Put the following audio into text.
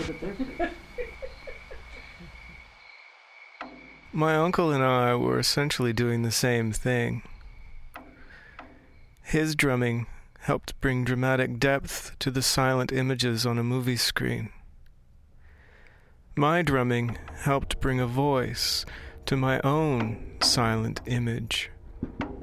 My uncle and I were essentially doing the same thing. His drumming helped bring dramatic depth to the silent images on a movie screen. My drumming helped bring a voice to my own silent image.